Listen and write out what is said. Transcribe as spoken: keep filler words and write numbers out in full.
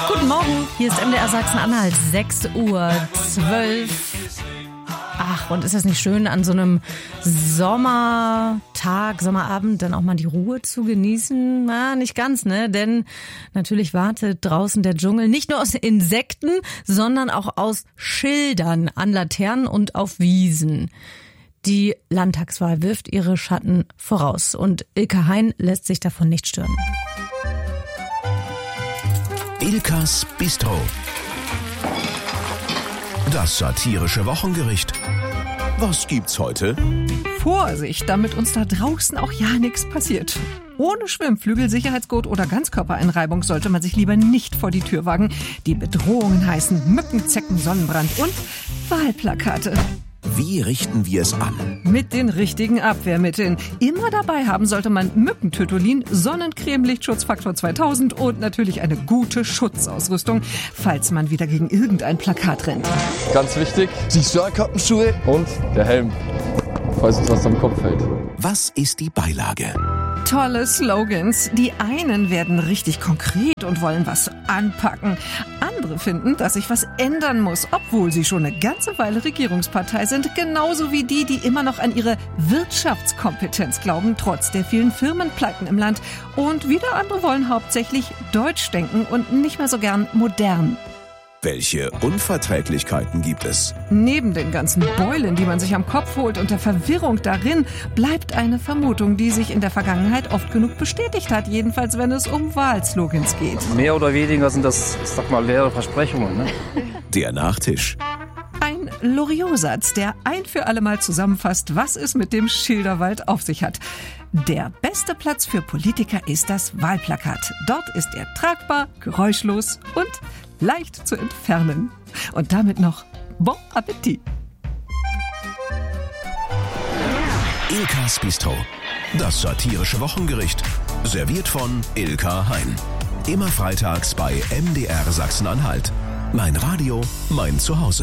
Guten Morgen, hier ist M D R Sachsen-Anhalt, sechs Uhr zwölf. Ach, und ist das nicht schön, an so einem Sommertag, Sommerabend dann auch mal die Ruhe zu genießen? Na, nicht ganz, ne? Denn natürlich wartet draußen der Dschungel nicht nur aus Insekten, sondern auch aus Schildern an Laternen und auf Wiesen. Die Landtagswahl wirft ihre Schatten voraus und Ilka Hein lässt sich davon nicht stören. Ilkas Bistro. Das satirische Wochengericht. Was gibt's heute? Vorsicht, damit uns da draußen auch ja nichts passiert. Ohne Schwimmflügel, Sicherheitsgurt oder Ganzkörpereinreibung sollte man sich lieber nicht vor die Tür wagen. Die Bedrohungen heißen Mücken, Zecken, Sonnenbrand und Wahlplakate. Wie richten wir es an? Mit den richtigen Abwehrmitteln. Immer dabei haben sollte man Mückentötolin, Sonnencreme, Lichtschutzfaktor zweitausend und natürlich eine gute Schutzausrüstung, falls man wieder gegen irgendein Plakat rennt. Ganz wichtig, die Stahlkappenschuhe und der Helm, falls uns was am Kopf fällt. Was ist die Beilage? Tolle Slogans. Die einen werden richtig konkret und wollen was anpacken. Andere finden, dass sich was ändern muss, obwohl sie schon eine ganze Weile Regierungspartei sind. Genauso wie die, die immer noch an ihre Wirtschaftskompetenz glauben, trotz der vielen Firmenpleiten im Land. Und wieder andere wollen hauptsächlich deutsch denken und nicht mehr so gern modern. Welche Unverträglichkeiten gibt es? Neben den ganzen Beulen, die man sich am Kopf holt und der Verwirrung darin, bleibt eine Vermutung, die sich in der Vergangenheit oft genug bestätigt hat, jedenfalls wenn es um Wahlslogans geht. Mehr oder weniger sind das, ich sag mal, leere Versprechungen, ne? Der Nachtisch. Ein Loriot-Satz, der ein für alle Mal zusammenfasst, was es mit dem Schilderwald auf sich hat. Der beste Platz für Politiker ist das Wahlplakat. Dort ist er tragbar, geräuschlos und leicht zu entfernen. Und damit noch Bon Appetit! Ilkas Bistro. Das satirische Wochengericht. Serviert von Ilka Hein. Immer freitags bei M D R Sachsen-Anhalt. Mein Radio, mein Zuhause.